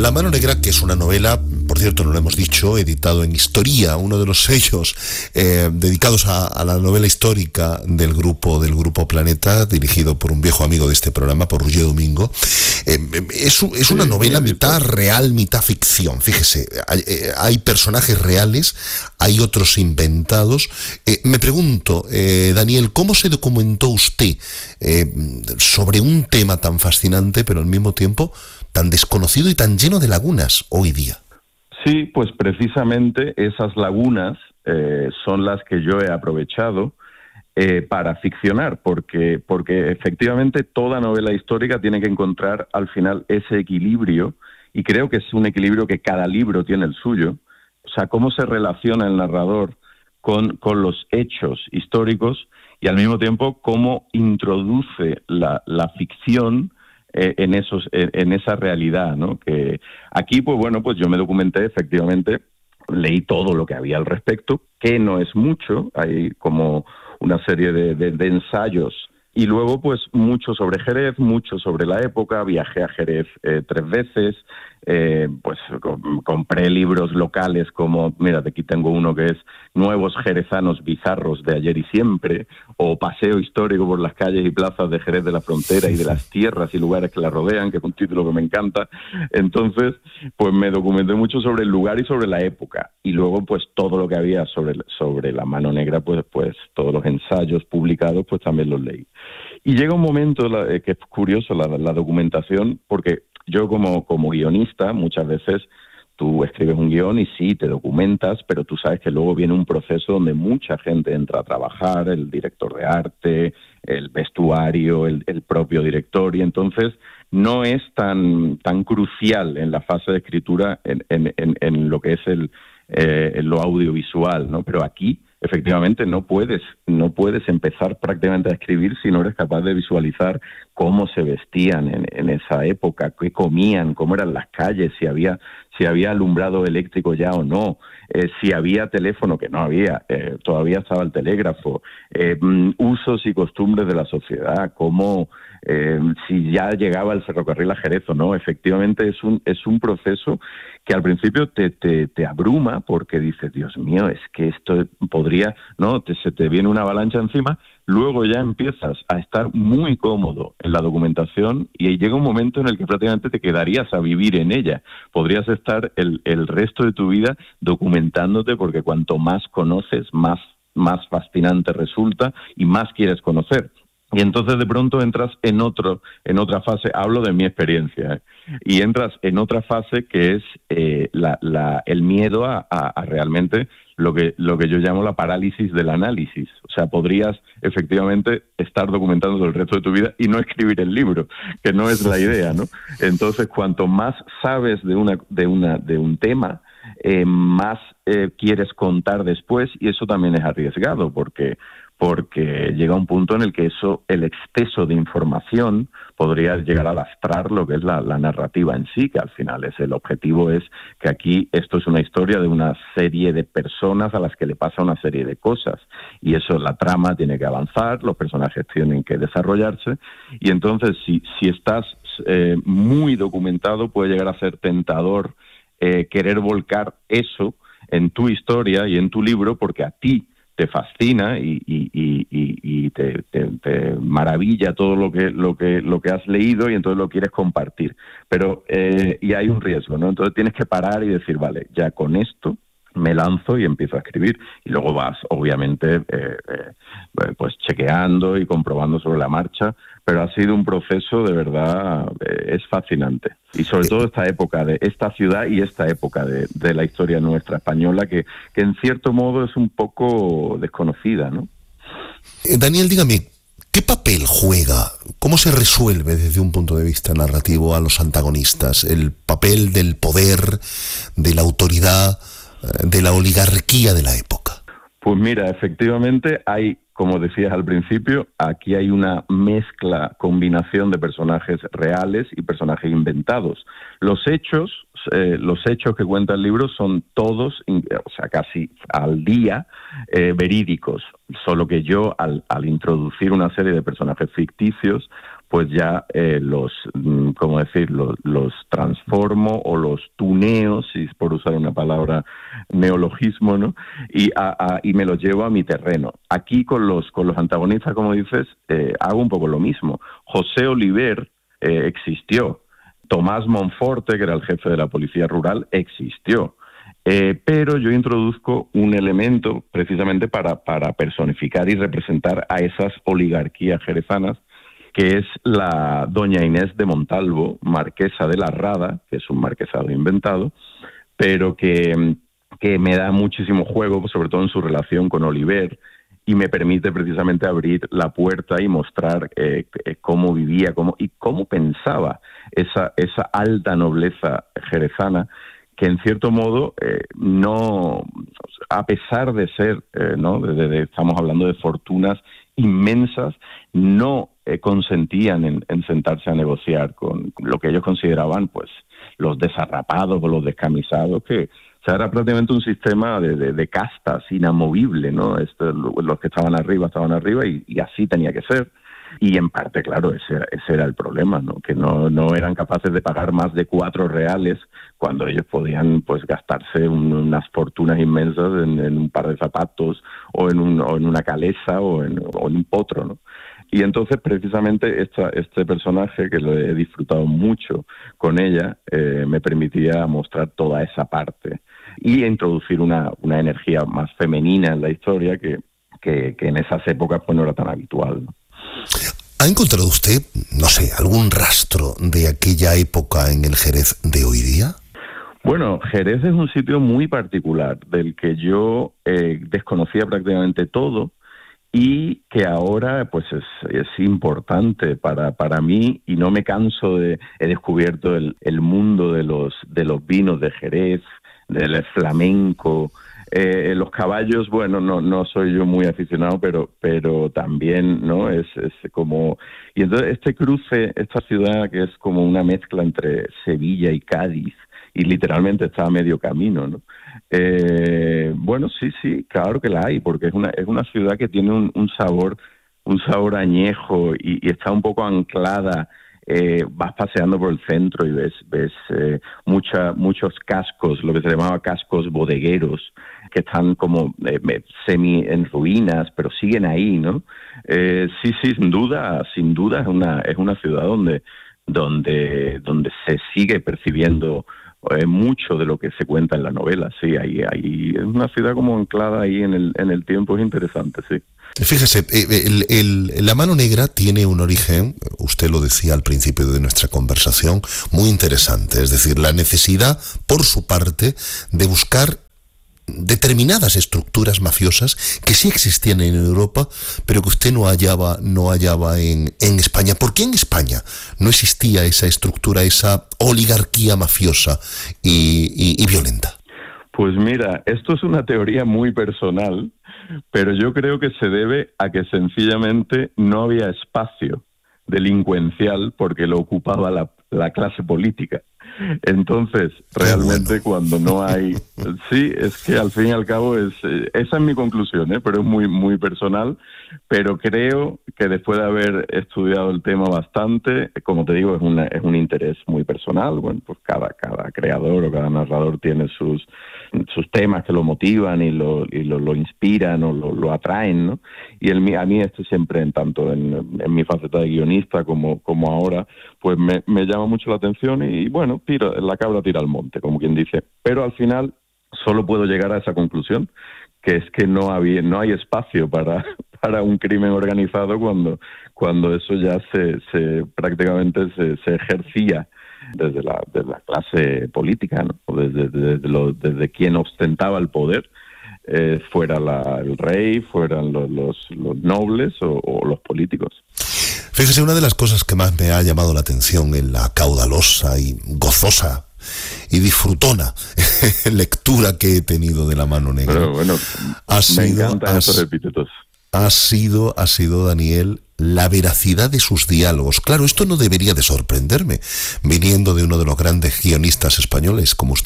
La mano negra, que es una novela, por cierto, no lo hemos dicho, editado en Historia, uno de los sellos dedicados a la novela histórica del grupo Planeta, dirigido por un viejo amigo de este programa, por Roger Domingo. Es una novela mitad real, mitad ficción. Fíjese, hay personajes reales, hay otros inventados. Me pregunto, Daniel, ¿cómo se documentó usted sobre un tema tan fascinante, pero al mismo tiempo tan desconocido y tan lleno de lagunas hoy día? Sí, pues precisamente esas lagunas son las que yo he aprovechado para ficcionar, porque efectivamente toda novela histórica tiene que encontrar al final ese equilibrio, y creo que es un equilibrio que cada libro tiene el suyo. O sea, cómo se relaciona el narrador con los hechos históricos, y al mismo tiempo cómo introduce la ficción en esa realidad, ¿no? Que aquí, pues bueno, pues yo me documenté, efectivamente, leí todo lo que había al respecto, que no es mucho, hay como una serie de ensayos, y luego pues mucho sobre Jerez, mucho sobre la época. Viajé a Jerez 3 veces, pues compré libros locales como, mira, de aquí tengo uno que es Nuevos Jerezanos Bizarros de Ayer y Siempre, o Paseo Histórico por las calles y plazas de Jerez de la Frontera y de las tierras y lugares que la rodean, que es un título que me encanta. Entonces, pues me documenté mucho sobre el lugar y sobre la época, y luego pues todo lo que había sobre la mano negra, pues todos los ensayos publicados, pues también los leí. Y llega un momento que es curioso la documentación, porque yo como guionista muchas veces tú escribes un guión y sí, te documentas, pero tú sabes que luego viene un proceso donde mucha gente entra a trabajar, el director de arte, el vestuario, el propio director, y entonces no es tan crucial en la fase de escritura en lo que es lo audiovisual, ¿no? Pero aquí efectivamente no puedes empezar prácticamente a escribir si no eres capaz de visualizar cómo se vestían en esa época, qué comían, cómo eran las calles, si había alumbrado eléctrico ya o no, si había teléfono, que no había, todavía estaba el telégrafo, usos y costumbres de la sociedad, cómo si ya llegaba el ferrocarril a Jerez o no. Efectivamente es un proceso que al principio te abruma, porque dices, Dios mío, es que esto podría, ¿no? Se te viene una avalancha encima. Luego ya empiezas a estar muy cómodo en la documentación y llega un momento en el que prácticamente te quedarías a vivir en ella. Podrías estar el resto de tu vida documentándote, porque cuanto más conoces, más fascinante resulta y más quieres conocer. Y entonces de pronto entras en otra fase, hablo de mi experiencia, y entras en otra fase que es el miedo a realmente lo que yo llamo la parálisis del análisis. O sea, podrías efectivamente estar documentando el resto de tu vida y no escribir el libro, que no es la idea, ¿no? Entonces, cuanto más sabes de un tema, más quieres contar después, y eso también es arriesgado, porque llega un punto en el que el exceso de información podría llegar a lastrar lo que es la narrativa en sí, que al final el objetivo es que aquí esto es una historia de una serie de personas a las que le pasa una serie de cosas, y eso, la trama tiene que avanzar, los personajes tienen que desarrollarse, y entonces si estás muy documentado, puede llegar a ser tentador querer volcar eso en tu historia y en tu libro, porque a ti te fascina y te maravilla todo lo que has leído, y entonces lo quieres compartir. Pero y hay un riesgo, ¿no? Entonces tienes que parar y decir, vale, ya con esto me lanzo y empiezo a escribir, y luego vas obviamente pues chequeando y comprobando sobre la marcha, pero ha sido un proceso de verdad, es fascinante, y sobre todo esta época de esta ciudad y esta época de la historia nuestra española, que en cierto modo es un poco desconocida, ¿no? Daniel, dígame, ¿qué papel juega, cómo se resuelve desde un punto de vista narrativo a los antagonistas? El papel del poder, de la autoridad, de la oligarquía de la época. Pues mira, efectivamente hay, como decías al principio, aquí hay una combinación de personajes reales y personajes inventados. Los hechos que cuenta el libro son todos, o sea, casi al día, verídicos, solo que yo al introducir una serie de personajes ficticios, pues ya los transformo o los tuneo, si es por usar una palabra neologismo, ¿no? Y me los llevo a mi terreno. Aquí con los antagonistas, como dices, hago un poco lo mismo. José Oliver existió. Tomás Monforte, que era el jefe de la policía rural, existió. Pero yo introduzco un elemento precisamente para personificar y representar a esas oligarquías jerezanas, que es la doña Inés de Montalvo, marquesa de la Rada, que es un marquesado inventado, pero que me da muchísimo juego, sobre todo en su relación con Oliver, y me permite precisamente abrir la puerta y mostrar cómo vivía y cómo pensaba esa alta nobleza jerezana, que en cierto modo no, a pesar de ser, estamos hablando de fortunas inmensas, no consentían en sentarse a negociar con lo que ellos consideraban pues los desarrapados o los descamisados, que era prácticamente un sistema de castas inamovible, ¿no? Los que estaban arriba y así tenía que ser. Y en parte, claro, ese era el problema, ¿no? Que no eran capaces de pagar más de 4 reales cuando ellos podían pues gastarse unas fortunas inmensas en un par de zapatos o en una calesa o en un potro, ¿no? Y entonces, precisamente, este personaje, que lo he disfrutado mucho con ella, me permitía mostrar toda esa parte y introducir una energía más femenina en la historia que en esas épocas pues no era tan habitual, ¿no? ¿Ha encontrado usted, no sé, algún rastro de aquella época en el Jerez de hoy día? Bueno, Jerez es un sitio muy particular, del que yo desconocía prácticamente todo y que ahora pues es importante para mí, y no me canso he descubierto el mundo de los vinos de Jerez, del flamenco. Los caballos, bueno, no soy yo muy aficionado, pero también, ¿no? Es como... Y entonces este cruce, esta ciudad que es como una mezcla entre Sevilla y Cádiz, y literalmente está a medio camino, ¿no? Bueno, sí, claro que la hay, porque es una ciudad que tiene un sabor añejo y está un poco anclada. Vas paseando por el centro y ves muchos cascos, lo que se llamaba cascos bodegueros, que están como semi en ruinas, pero siguen ahí, ¿no? Sí, sin duda es una ciudad donde se sigue percibiendo mucho de lo que se cuenta en la novela. Sí, ahí es una ciudad como anclada ahí en el tiempo, es interesante, sí. Fíjese, la mano negra tiene un origen, usted lo decía al principio de nuestra conversación, muy interesante. Es decir, la necesidad, por su parte, de buscar determinadas estructuras mafiosas que sí existían en Europa, pero que usted no hallaba en España. ¿Por qué en España no existía esa estructura, esa oligarquía mafiosa y violenta? Pues mira, esto es una teoría muy personal, pero yo creo que se debe a que sencillamente no había espacio delincuencial porque lo ocupaba la clase política. Entonces, realmente cuando no hay... Sí, es que al fin y al cabo esa es mi conclusión, pero es muy, muy personal, pero creo que después de haber estudiado el tema bastante, como te digo, es un interés muy personal. Bueno, pues cada creador o cada narrador tiene sus temas que lo motivan y lo inspiran o lo atraen, ¿no? Y a mí siempre, tanto en mi faceta de guionista como ahora, pues me llama mucho la atención y bueno, la cabra tira al monte, como quien dice. Pero al final solo puedo llegar a esa conclusión, que es que no hay espacio para un crimen organizado cuando eso ya prácticamente se ejercía desde la clase política, ¿no? Desde quien ostentaba el poder, fuera el rey, fueran los nobles o los políticos. Fíjese, una de las cosas que más me ha llamado la atención en la caudalosa y gozosa y disfrutona lectura que he tenido de La mano negra, pero bueno, me encantan esos epítetos. Ha sido, Daniel, la veracidad de sus diálogos. Claro, esto no debería de sorprenderme, viniendo de uno de los grandes guionistas españoles como usted.